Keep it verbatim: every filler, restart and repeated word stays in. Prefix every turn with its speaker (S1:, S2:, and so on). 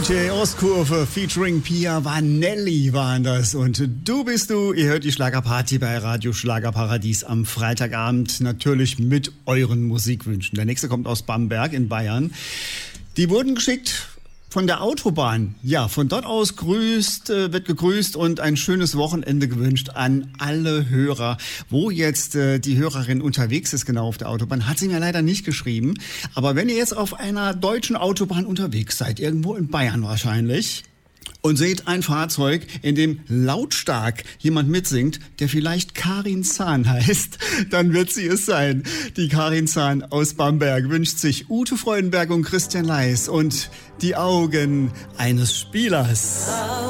S1: D J Ostkurve featuring Pia Vanelli waren das. Und du bist du, ihr hört die Schlagerparty bei Radio Schlagerparadies am Freitagabend. Natürlich mit euren Musikwünschen. Der nächste kommt aus Bamberg in Bayern. Die wurden geschickt von der Autobahn. Ja, von dort aus grüßt, äh, wird gegrüßt und ein schönes Wochenende gewünscht an alle Hörer. Wo jetzt äh, die Hörerin unterwegs ist, genau auf der Autobahn, hat sie mir leider nicht geschrieben. Aber wenn ihr jetzt auf einer deutschen Autobahn unterwegs seid, irgendwo in Bayern wahrscheinlich, und seht ein Fahrzeug, in dem lautstark jemand mitsingt, der vielleicht Karin Zahn heißt, dann wird sie es sein. Die Karin Zahn aus Bamberg wünscht sich Ute Freudenberg und Christian Leis und die Augen eines Spielers.